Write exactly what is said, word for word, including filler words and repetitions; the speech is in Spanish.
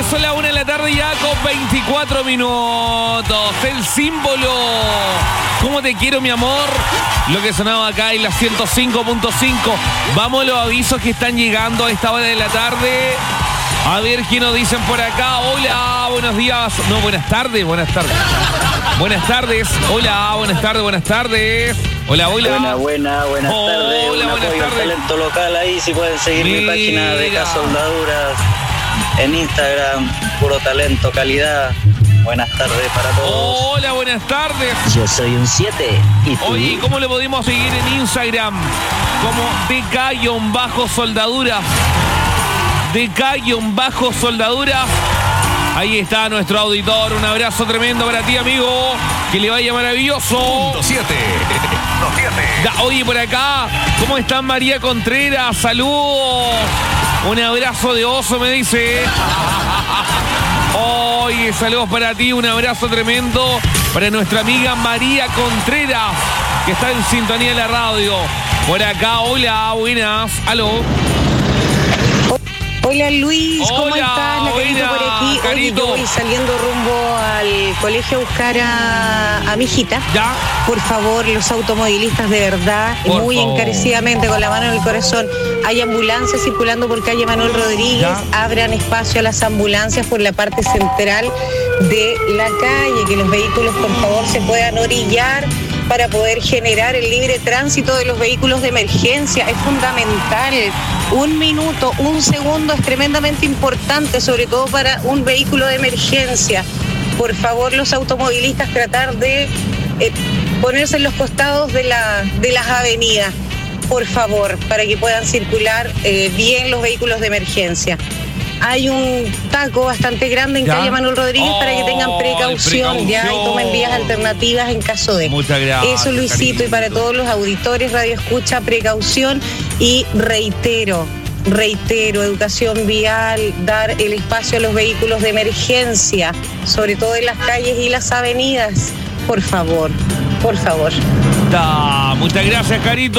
son las una de la tarde ya con veinticuatro minutos. El símbolo. ¿Cómo te quiero, mi amor? Lo que sonaba acá en la ciento cinco punto cinco. Vamos a los avisos que están llegando a esta hora de la tarde. A ver qué nos dicen por acá. Hola, buenos días. No, buenas tardes, buenas tardes. Buenas tardes. Hola, buenas tardes, buenas tardes. Hola, hola. Buena, buena, buenas hola, tardes. Hola, Un buenas apoyo al tardes. talento local ahí, si pueden seguir Mira. mi página de K Soldaduras en Instagram, puro talento, calidad. Buenas tardes para todos. Hola, buenas tardes. Yo soy un siete. ¿Y tú? Oye, ¿cómo le podemos seguir en Instagram? Como D K-soldadura. D K-soldadura. Ahí está nuestro auditor. Un abrazo tremendo para ti, amigo. Que le vaya maravilloso. siete. Da, oye, por acá, ¿cómo están, María Contreras? Saludos. Un abrazo de oso, me dice. Oye, saludos para ti. Un abrazo tremendo para nuestra amiga María Contreras, que está en sintonía de la radio. Por acá, hola, buenas. Aló. Hola Luis, ¿cómo Hola, estás? La Carito buena, por aquí. Oye, Carito. yo voy saliendo rumbo al colegio a buscar a, a mi hijita. ¿Ya? Por favor, los automovilistas, de verdad, Por muy favor. encarecidamente, con la mano en el corazón. Hay ambulancias circulando por calle Manuel Rodríguez. ¿Ya? Abran espacio a las ambulancias por la parte central de la calle. Que los vehículos, por favor, se puedan orillar para poder generar el libre tránsito de los vehículos de emergencia. Es fundamental. Un minuto, un segundo es tremendamente importante, sobre todo para un vehículo de emergencia. Por favor, los automovilistas, tratar de eh, ponerse en los costados de, la, de las avenidas, por favor, para que puedan circular eh, bien los vehículos de emergencia. Hay un taco bastante grande en ¿Ya? calle Manuel Rodríguez Oh, para que tengan precaución, ya, y precaución. tomen vías alternativas en caso de. Muchas gracias, Eso, Luisito, cariño. y para todos los auditores, Radio Escucha, precaución, y reitero, reitero, educación vial, dar el espacio a los vehículos de emergencia, sobre todo en las calles y las avenidas, por favor, por favor. Da, muchas gracias, Carito.